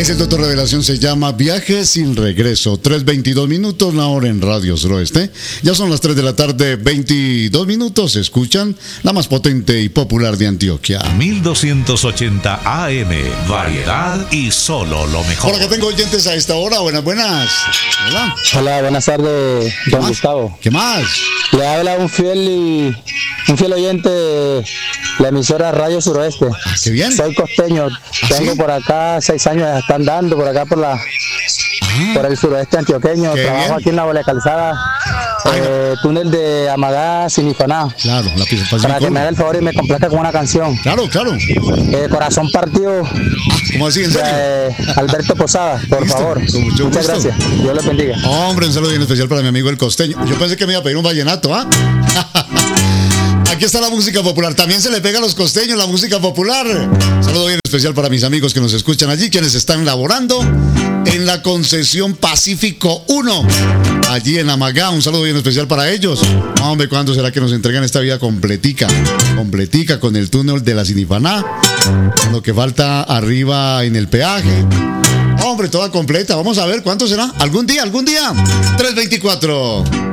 Es el Doctor Revelación, se llama Viaje sin Regreso. 3:22 minutos, la hora en Radio Suroeste. Ya son las 3 de la tarde, 22 minutos. Escuchan la más potente y popular de Antioquia. 1280 AM, variedad y solo lo mejor. Por acá tengo oyentes a esta hora. Buenas, buenas. Hola. Hola, buenas tardes, don Gustavo. ¿Qué más? Le habla un fiel oyente de la emisora Radio Suroeste. Qué bien. Soy costeño. Tengo ¿sí? por acá 6 años están dando por acá por el suroeste antioqueño. Qué Trabajo bien. aquí en la Bola Calzada, túnel de Amagá, Sinifaná. Claro, la pista Para que me haga el favor y me complazca con una canción. Claro, claro. Corazón partido, ¿Cómo así? ¿En serio? Alberto Posada, por Listo, favor. con mucho Muchas gusto. gracias. Dios le bendiga. Hombre, un saludo bien especial para mi amigo el costeño. Yo pensé que me iba a pedir un vallenato, ¿ah? Aquí está la música popular. También se le pega a los costeños la música popular. Saludo bien especial para mis amigos que nos escuchan allí, quienes están laborando en la concesión Pacífico 1, allí en Amagá. Un saludo bien especial para ellos. Hombre, ¿cuándo será que nos entregan esta vía completica? Completica con el túnel de la Sinifaná, lo que falta arriba en el peaje. Hombre, toda completa. Vamos a ver cuánto será. Algún día. 3:24.